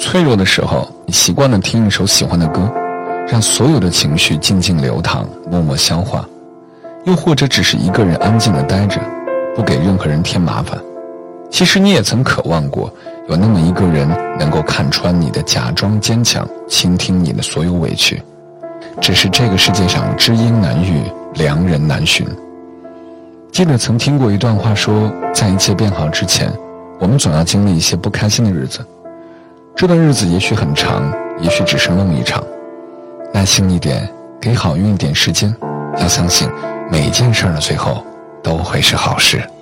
脆弱的时候，你习惯了听一首喜欢的歌，让所有的情绪静静流淌，默默消化。又或者只是一个人安静地待着，不给任何人添麻烦。其实你也曾渴望过，有那么一个人能够看穿你的假装坚强，倾听你的所有委屈。只是这个世界上知音难遇，良人难寻。记得曾听过一段话说，在一切变好之前，我们总要经历一些不开心的日子。这段日子也许很长，也许只是梦一场。耐心一点，给好运一点时间，要相信每一件事的最后都会是好事。